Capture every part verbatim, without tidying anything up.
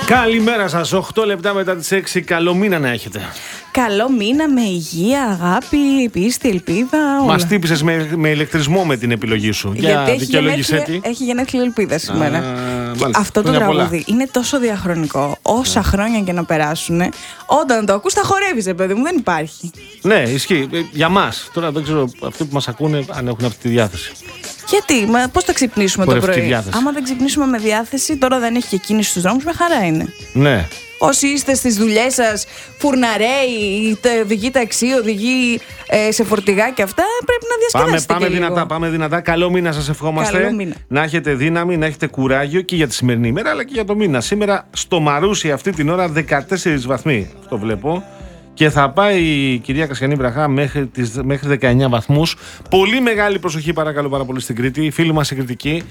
Καλημέρα σας, οκτώ λεπτά μετά τις έξι. Καλό μήνα να έχετε. Καλό μήνα με υγεία, αγάπη, πίστη, ελπίδα. Όλα. Μας τύπησες με, με ηλεκτρισμό με την επιλογή σου. Για δικαιολόγησέ τη. Έχει γενέθλια ελπίδα σήμερα. Α, μάλιστα, αυτό το τραγούδι είναι τόσο διαχρονικό. Όσα χρόνια και να περάσουν, όταν το ακούς, τα χορεύεις, ρε παιδί μου, δεν υπάρχει. Ναι, ισχύει. Για μας. Τώρα δεν ξέρω αυτοί που μας ακούνε αν έχουν αυτή τη διάθεση. Γιατί, μα πώς θα ξυπνήσουμε το πρωί? Διάθεση. Άμα δεν ξυπνήσουμε με διάθεση, τώρα δεν έχει και κίνηση στους δρόμους, με χαρά είναι. Ναι. Όσοι είστε στις δουλειές σας, φουρναρέοι, οδηγοί ταξί, οδηγοί ε, σε φορτηγά και αυτά, πρέπει να διασκεδάσετε. Πάμε, πάμε και δυνατά, λίγο. πάμε δυνατά. Καλό μήνα σας ευχόμαστε. Καλό μήνα. Να έχετε δύναμη, να έχετε κουράγιο και για τη σημερινή ημέρα αλλά και για το μήνα. Σήμερα στο Μαρούσι αυτή την ώρα δεκατέσσερις βαθμοί. Αυτό βλέπω. Και θα πάει η κυρία Κασιανή Βραχά μέχρι, τις, μέχρι δεκαεννιά βαθμούς. Πολύ μεγάλη προσοχή, παρακαλώ πάρα πολύ, στην Κρήτη. Οι φίλοι μας η Κρητική,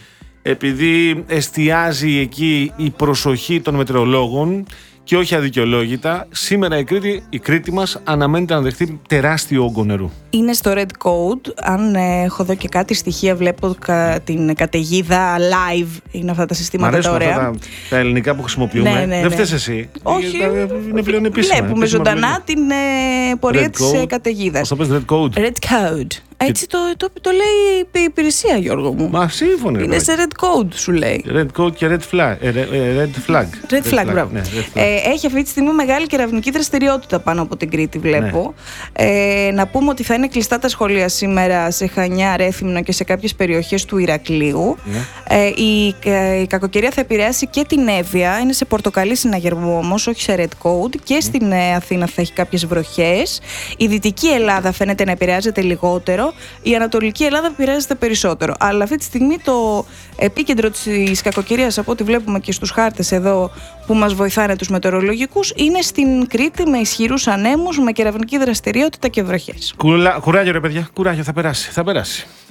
επειδή εστιάζει εκεί η προσοχή των μετεωρολόγων και όχι αδικαιολόγητα, σήμερα η Κρήτη, η Κρήτη μας αναμένεται να δεχτεί τεράστιο όγκο νερού. Είναι στο Red Code. Αν ε, έχω εδώ και κάτι στοιχεία, βλέπω κα, την καταιγίδα live. Είναι αυτά τα συστήματα τα ωραία. Αυτά τα, τα ελληνικά που χρησιμοποιούμε. Ναι, ναι, ναι. Δεν φταίς εσύ. Όχι. Είναι πλέον επίσημα. Βλέπουμε επίσημα ζωντανά την ε, πορεία της ε, καταιγίδας. Αυτό πες Red Code. Red Code. Έτσι το, το, το, το λέει η υπηρεσία, Γιώργο μου. Μα σύμφωνοι. Είναι σε Red Code, σου λέει. Red Code και Red Flag. Ε, red Flag. Red, red Flag, μπράβο. Ναι, ε, έχει αυτή τη στιγμή μεγάλη κεραυνική δραστηριότητα πάνω από την Κρήτη, βλέπω. Ναι. Ε, να πούμε ότι θα είναι κλειστά τα σχολεία σήμερα σε Χανιά, Ρέθυμνο και σε κάποιες περιοχές του Ηρακλείου. Ναι. Ε, η, η κακοκαιρία θα επηρεάσει και την Εύβοια. Είναι σε πορτοκαλί συναγερμό όμως, όχι σε Red Code. Και mm. στην ε, Αθήνα θα έχει κάποιες βροχές. Η Δυτική Ελλάδα φαίνεται να επηρεάζεται λιγότερο. Η Ανατολική Ελλάδα επηρεάζεται περισσότερο. Αλλά αυτή τη στιγμή το επίκεντρο της κακοκαιρίας, από ό,τι βλέπουμε και στους χάρτες εδώ που μας βοηθάνε τους μετεωρολογικούς, είναι στην Κρήτη με ισχυρούς ανέμους, με κεραυνική δραστηριότητα και βροχές. Κουράγιο, ρε παιδιά, κουράγιο, θα περάσει. Θα περάσει.